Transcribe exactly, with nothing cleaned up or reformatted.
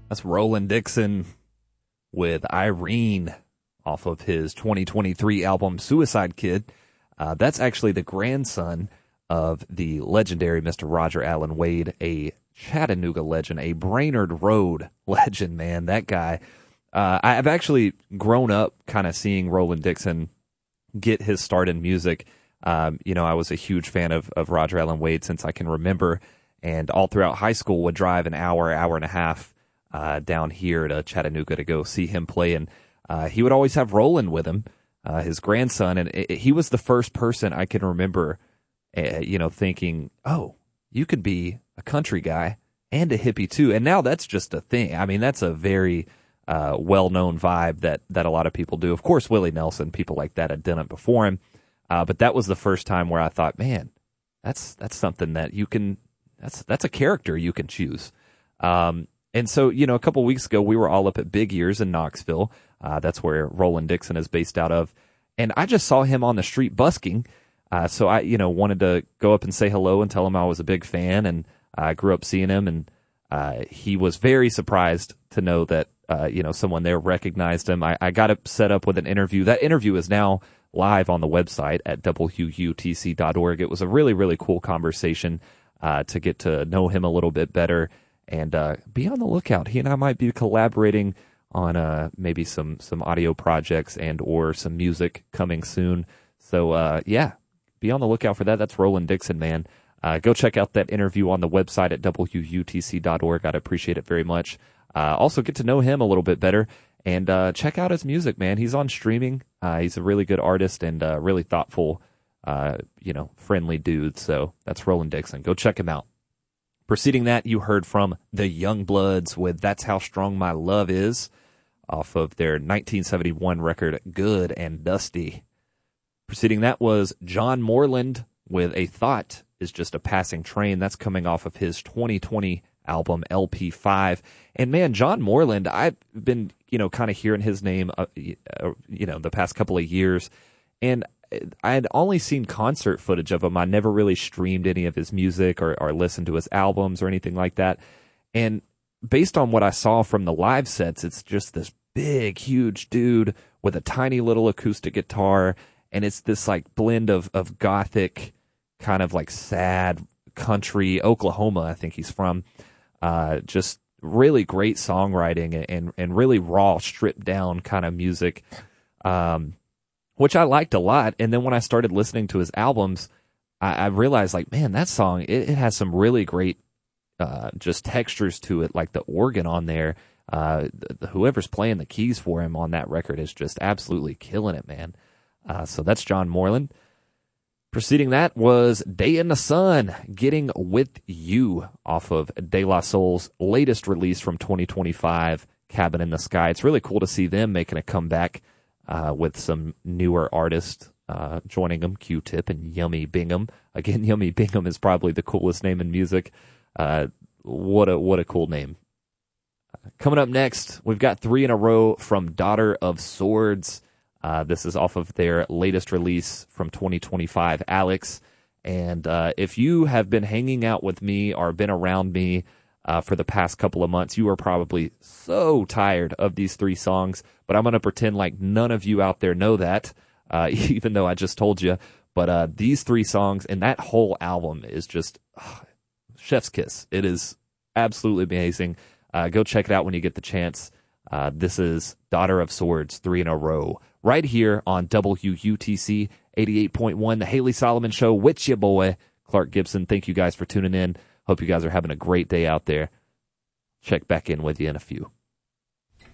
That's Roland Dixon with Irene off of his twenty twenty-three album Suicide Kid. Uh, that's actually the grandson of the legendary Mister Roger Allen Wade, a Chattanooga legend, a Brainerd Road legend, man. That guy. Uh, I've actually grown up kind of seeing Roland Dixon get his start in music. Um, you know, I was a huge fan of, of Roger Allen Wade since I can remember, and all throughout high school would drive an hour, hour and a half uh, down here to Chattanooga to go see him play, and uh, he would always have Roland with him, uh, his grandson, and it, it, he was the first person I can remember, uh, you know, thinking, oh, you could be a country guy and a hippie too, and now that's just a thing. I mean, that's a very uh, well-known vibe that that a lot of people do. Of course, Willie Nelson, people like that had done it before him. Uh, but that was the first time where I thought, man, that's that's something that you can, that's that's a character you can choose. Um, and so, you know, a couple weeks ago, we were all up at Big Ears in Knoxville. Uh, that's where Roland Dixon is based out of. And I just saw him on the street busking. Uh, so I, you know, wanted to go up and say hello and tell him I was a big fan. And I grew up seeing him. And uh, he was very surprised to know that, uh, you know, someone there recognized him. I, I got it set up with an interview. That interview is now live on the website at w u t c dot org. It was a really, really cool conversation uh, to get to know him a little bit better, and uh, be on the lookout. He and I might be collaborating on uh, maybe some some audio projects and or some music coming soon. So uh, yeah, be on the lookout for that. That's Roland Dixon, man. Uh, go check out that interview on the website at w u t c dot org. I'd appreciate it very much. Uh, also get to know him a little bit better. And uh, check out his music, man. He's on streaming. Uh, he's a really good artist and uh, really thoughtful, uh, you know, friendly dude. So that's Roland Dixon. Go check him out. Preceding that, you heard from the Youngbloods with That's How Strong My Love Is off of their nineteen seventy-one record, Good and Dusty. Preceding that was John Moreland with A Thought Is Just a Passing Train. That's coming off of his twenty twenty album L P five. And man, John Moreland, I've been, you know, kind of hearing his name, uh, you know, the past couple of years, and I had only seen concert footage of him. I never really streamed any of his music or, or listened to his albums or anything like that. And based on what I saw from the live sets, it's just this big, huge dude with a tiny little acoustic guitar, and it's this like blend of of gothic, kind of like sad country, Oklahoma, I think he's from. Uh, just really great songwriting and, and really raw, stripped down kind of music, um, which I liked a lot. And then when I started listening to his albums, I, I realized like, man, that song, it, it has some really great, uh, just textures to it. Like the organ on there, uh, the, whoever's playing the keys for him on that record is just absolutely killing it, man. Uh, so that's John Moreland. Preceding that was Day in the Sun, Getting With You off of De La Soul's latest release from twenty twenty-five, Cabin in the Sky. It's really cool to see them making a comeback uh, with some newer artists uh, joining them, Q-Tip and Yummy Bingham. Again, Yummy Bingham is probably the coolest name in music. Uh, what a what a cool name. Uh, coming up next, we've got three in a row from Daughter of Swords. Uh, this is off of their latest release from twenty twenty-five, Alex. And uh, if you have been hanging out with me or been around me uh, for the past couple of months, you are probably so tired of these three songs. But I'm going to pretend like none of you out there know that, uh, even though I just told you. But uh, these three songs and that whole album is just uh, chef's kiss. It is absolutely amazing. Uh, go check it out when you get the chance. Uh, this is Daughter of Swords, three in a row, right here on W U T C eighty-eight point one, The Haley Solomon Show with your boy, Clark Gibson. Thank you guys for tuning in. Hope you guys are having a great day out there. Check back in with you in a few.